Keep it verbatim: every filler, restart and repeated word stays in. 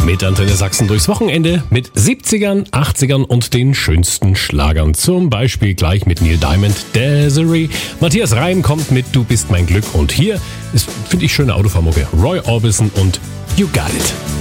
Mit Antenne Sachsen durchs Wochenende mit siebzigern, achtzigern und den schönsten Schlagern. Zum Beispiel gleich mit Neil Diamond, Desiree. Matthias Reim kommt mit Du bist mein Glück. Und hier ist, finde ich, schöne Autofahrmucke. Roy Orbison und You Got It.